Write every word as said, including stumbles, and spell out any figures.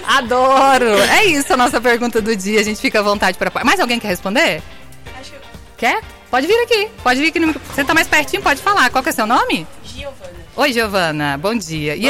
Adoro! É isso a nossa pergunta do dia. A gente fica à vontade para... Mais alguém quer responder? Acho que... Quer? Pode vir aqui. Pode vir aqui. No... Você tá mais pertinho, pode falar. Qual que é seu nome? Giovana. Oi, Giovana. Bom dia. E